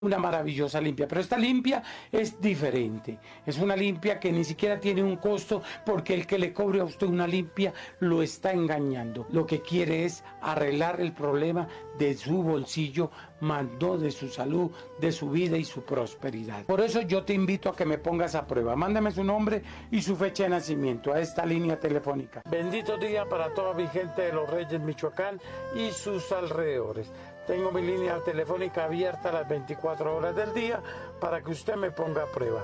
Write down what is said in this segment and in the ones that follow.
una maravillosa limpia, pero esta limpia es diferente, es una limpia que ni siquiera tiene un costo, porque el que le cobre a usted una limpia lo está engañando. Lo que quiere es arreglar el problema de su bolsillo, más no de su salud, de su vida y su prosperidad. Por eso yo te invito a que me pongas a prueba. Mándame su nombre y su fecha de nacimiento a esta línea telefónica. Bendito día para toda mi gente de Los Reyes, Michoacán y sus alrededores. Tengo mi línea telefónica abierta las 24 horas del día para que usted me ponga a prueba.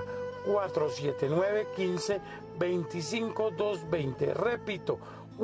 479-15-25-220. Repito,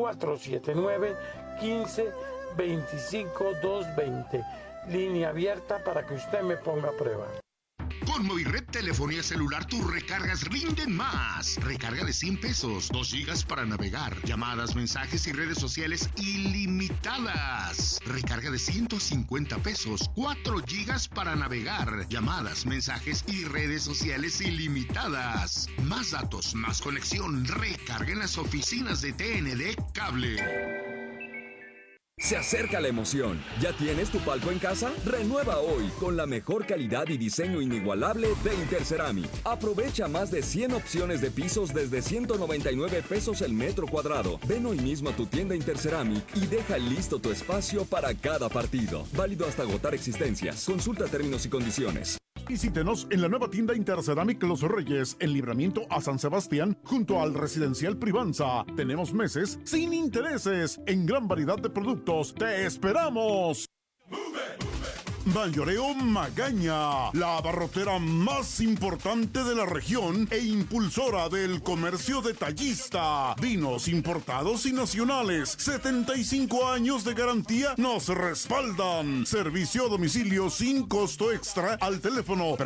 479-15-25-220. Línea abierta para que usted me ponga a prueba. Con Movired Telefonía Celular tus recargas rinden más. Recarga de 100 pesos, 2 gigas para navegar, llamadas, mensajes y redes sociales ilimitadas. Recarga de 150 pesos, 4 gigas para navegar, llamadas, mensajes y redes sociales ilimitadas. Más datos, más conexión. Recarga en las oficinas de TND Cable. Se acerca la emoción. ¿Ya tienes tu palco en casa? Renueva hoy con la mejor calidad y diseño inigualable de Interceramic. Aprovecha más de 100 opciones de pisos desde 199 pesos el metro cuadrado. Ven hoy mismo a tu tienda Interceramic y deja listo tu espacio para cada partido. Válido hasta agotar existencias. Consulta términos y condiciones. Visítenos en la nueva tienda Interceramic Los Reyes, en Libramiento a San Sebastián, junto al Residencial Privanza. Tenemos meses sin intereses en gran variedad de productos. ¡Te esperamos! Mayoreo Magaña, la abarrotera más importante de la región e impulsora del comercio detallista. Vinos importados y nacionales, 75 años de garantía nos respaldan. Servicio a domicilio sin costo extra al teléfono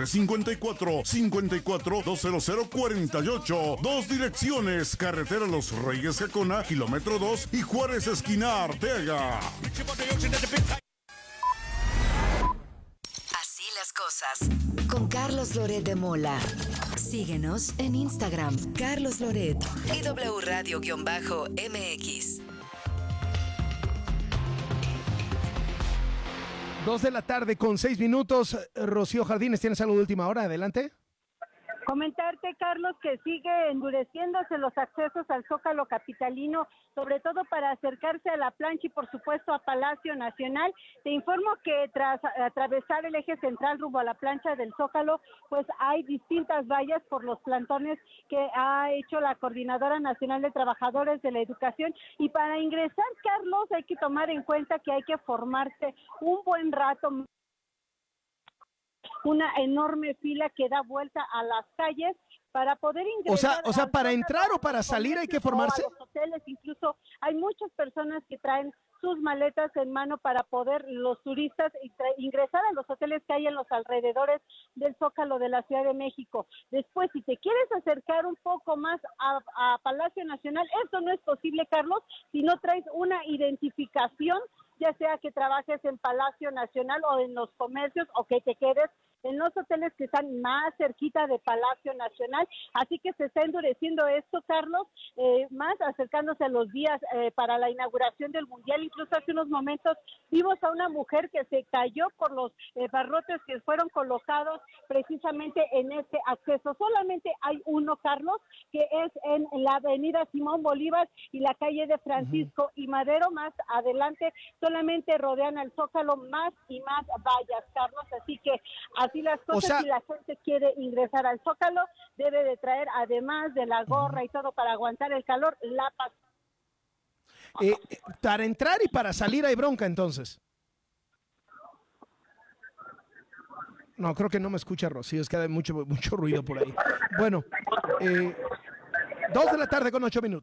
354-54-20048. 2 direcciones, carretera Los Reyes Jacona, kilómetro 2 y Juárez esquina Arteaga. Cosas con Carlos Loret de Mola. Síguenos en Instagram, Carlos Loret y W Radio-MX. 2:06 p.m. Rocío Jardines, ¿tienes algo de última hora? Adelante. Comentarte, Carlos, que sigue endureciéndose los accesos al Zócalo capitalino, sobre todo para acercarse a la plancha y, por supuesto, a Palacio Nacional. Te informo que tras atravesar el eje central rumbo a la plancha del Zócalo, pues hay distintas vallas por los plantones que ha hecho la Coordinadora Nacional de Trabajadores de la Educación. Y para ingresar, Carlos, hay que tomar en cuenta que hay que formarse un buen rato, una enorme fila que da vuelta a las calles para poder ingresar. O sea, para entrar o para salir hay que formarse. A los hoteles, incluso hay muchas personas que traen sus maletas en mano para poder los turistas ingresar a los hoteles que hay en los alrededores del Zócalo de la Ciudad de México. Después, si te quieres acercar un poco más a Palacio Nacional, eso no es posible, Carlos, si no traes una identificación, ya sea que trabajes en Palacio Nacional o en los comercios o que te quedes en los hoteles que están más cerquita de Palacio Nacional. Así que se está endureciendo esto, Carlos, más acercándose a los días para la inauguración del Mundial. Incluso hace unos momentos vimos a una mujer que se cayó por los barrotes que fueron colocados precisamente en este acceso. Solamente hay uno, Carlos, que es en la avenida Simón Bolívar y la calle de Francisco y Madero. Más adelante solamente rodean al Zócalo más y más vallas, Carlos. Así que así las cosas, si la gente quiere ingresar al Zócalo, debe de traer, además de la gorra y todo para aguantar el calor, la paz. Para entrar y para salir hay bronca, entonces. No, creo que no me escucha Rocío, es que hay mucho ruido por ahí. Bueno, 2:08 p.m.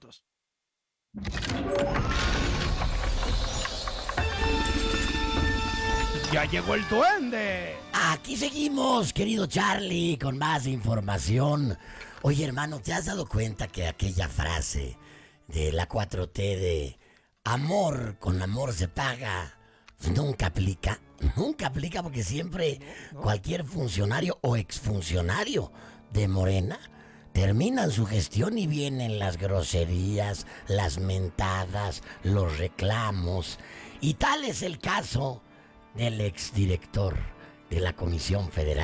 ¡Ya llegó el duende! Aquí seguimos, querido Charlie, con más información. Oye, hermano, ¿te has dado cuenta que aquella frase de la 4T de amor con amor se paga nunca aplica? Nunca aplica porque siempre cualquier funcionario o exfuncionario de Morena terminan su gestión y vienen las groserías, las mentadas, los reclamos. Y tal es el caso del exdirector de la Comisión Federal